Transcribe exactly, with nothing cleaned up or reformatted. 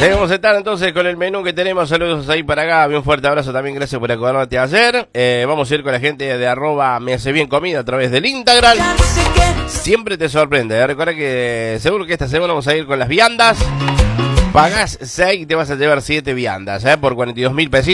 Vamos a estar entonces con el menú que tenemos. Saludos ahí para acá. Un fuerte abrazo también. Gracias por acordarte ayer. Eh, vamos a ir con la gente de arroba me hace bien comida a través del Instagram. Siempre te sorprende. ¿eh? Recuerda que seguro que esta semana vamos a ir con las viandas. Pagás seis y te vas a llevar siete viandas, ¿eh? Por cuarenta y dos mil pesitos.